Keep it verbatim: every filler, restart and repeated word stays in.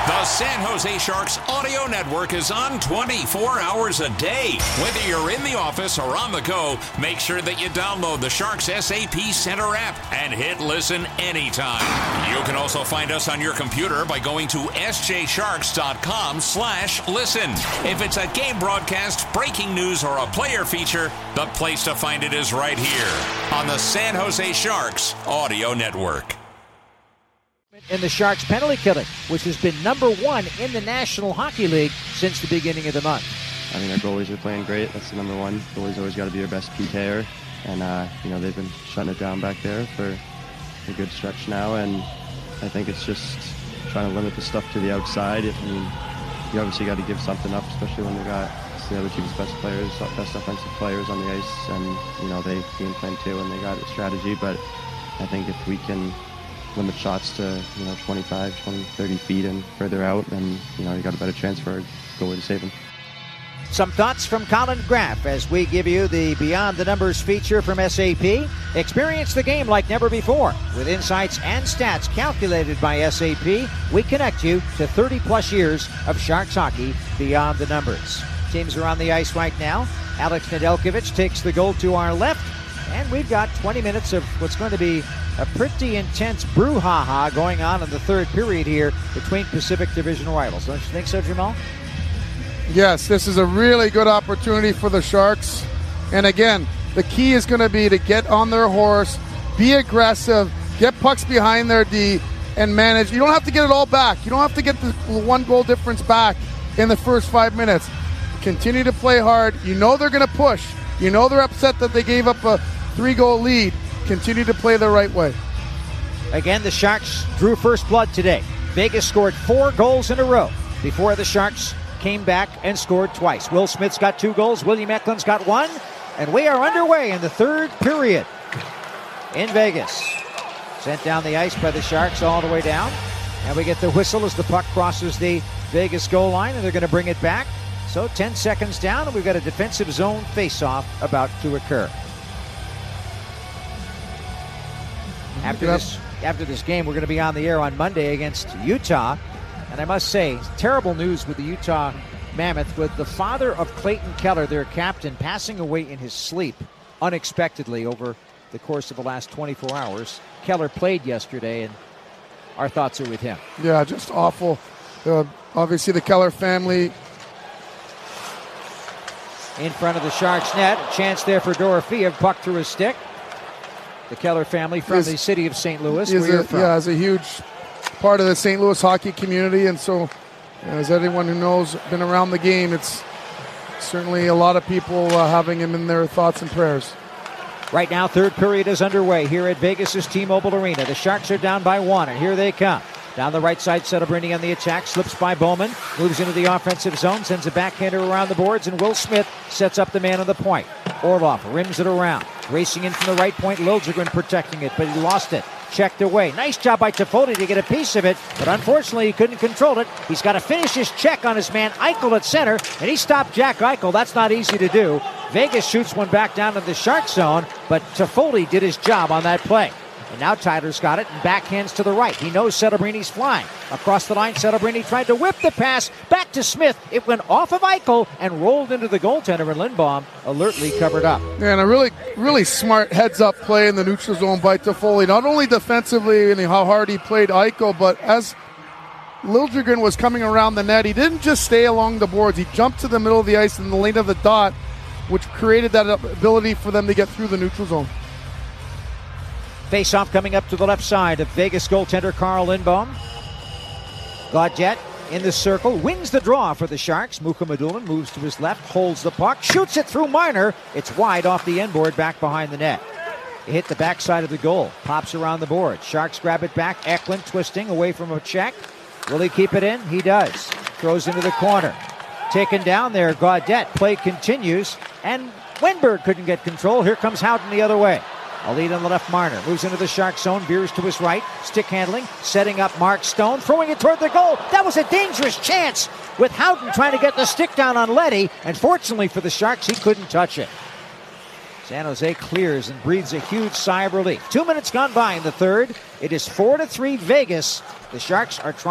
The San Jose Sharks Audio Network is on twenty-four hours a day. Whether you're in the office or on the go, make sure that you download the Sharks S A P Center app and hit listen anytime. You can also find us on your computer by going to s j sharks dot com slash listen. If it's a game broadcast, breaking news, or a player feature, the place to find it is right here on the San Jose Sharks Audio Network. In the Sharks penalty killing, which has been number one in the National Hockey League since the beginning of the month. I mean, our goalies are playing great. That's the number one. Goalies always got to be our best P K-er. And, uh, you know, they've been shutting it down back there for a good stretch now. And I think it's just trying to limit the stuff to the outside. I mean, you obviously got to give something up, especially when they got the other team's best players, best offensive players on the ice. And, you know, they game plan too, and they got a strategy. But I think if we can limit shots to, you know, twenty-five, twenty, thirty feet and further out, and, you know, you got a better chance for a goalie to save them. Some thoughts from Colin Graff as we give you the Beyond the Numbers feature from S A P. Experience the game like never before. With insights and stats calculated by S A P, we connect you to thirty plus years of Sharks hockey beyond the numbers. Teams are on the ice right now. Alex Nedeljkovic takes the goal to our left, and we've got twenty minutes of what's going to be a pretty intense brouhaha going on in the third period here between Pacific Division rivals. Don't you think so, Jamal? Yes, this is a really good opportunity for the Sharks. And again, the key is going to be to get on their horse, be aggressive, get pucks behind their D, and manage. You don't have to get it all back. You don't have to get the one goal difference back in the first five minutes. Continue to play hard. You know they're going to push. You know they're upset that they gave up a three-goal lead. Continue to play the right way. Again, the Sharks drew first blood today. Vegas scored four goals in a row before the Sharks came back and scored twice. Will Smith's got two goals. William Eklund's got one. And we are underway in the third period in Vegas. Sent down the ice by the Sharks all the way down. And we get the whistle as the puck crosses the Vegas goal line, and they're going to bring it back. So ten seconds down, and we've got a defensive zone face-off about to occur. After this, after this game, we're going to be on the air on Monday against Utah. And I must say, terrible news with the Utah Mammoth, with the father of Clayton Keller, their captain, passing away in his sleep unexpectedly over the course of the last twenty-four hours. Keller played yesterday, and our thoughts are with him. Yeah, just awful. Uh, obviously, the Keller family. In front of the Sharks net, a chance there for Dorofeev, puck through his stick. The Keller family from is, the city of Saint Louis, where a, you're from. Yeah, is a huge part of the Saint Louis hockey community, and so as anyone who knows, been around the game, it's certainly a lot of people uh, having him in their thoughts and prayers. Right now, third period is underway here at Vegas' T-Mobile Arena. The Sharks are down by one, and here they come. Down the right side, Celebrini on the attack, slips by Bowman, moves into the offensive zone, sends a backhander around the boards, and Will Smith sets up the man on the point. Orlov rims it around. Racing in from the right point, Liljegren protecting it, but he lost it. Checked away. Nice job by Toffoli to get a piece of it, but unfortunately he couldn't control it. He's got to finish his check on his man Eichel at center, and he stopped Jack Eichel. That's not easy to do. Vegas shoots one back down to the Shark zone, but Toffoli did his job on that play. And now Tyler's got it and backhands to the right. He knows Celebrini's flying. Across the line, Celebrini tried to whip the pass back to Smith. It went off of Eichel and rolled into the goaltender, and Lindbaum alertly covered up. Yeah, and a really, really smart heads-up play in the neutral zone by Toffoli. Not only defensively and how hard he played Eichel, but as Liljegren was coming around the net, he didn't just stay along the boards. He jumped to the middle of the ice in the lane of the dot, which created that ability for them to get through the neutral zone. Face-off coming up to the left side of Vegas goaltender Carl Lindbaum. Gaudette in the circle, wins the draw for the Sharks. Mukhamadullin moves to his left, holds the puck, shoots it through Marner. It's wide off the end board, back behind the net. It hit the backside of the goal, pops around the board. Sharks grab it back, Eklund twisting away from a check. Will he keep it in? He does. Throws into the corner. Taken down there, Gaudette. Play continues, and Wenberg couldn't get control. Here comes Howden the other way. A lead on the left, Marner moves into the Shark zone, veers to his right, stick handling, setting up Mark Stone, throwing it toward the goal. That was a dangerous chance with Howden trying to get the stick down on Leddy, and fortunately for the Sharks, he couldn't touch it. San Jose clears and breathes a huge sigh of relief. Two minutes gone by in the third. It is four to three Vegas. The Sharks are trying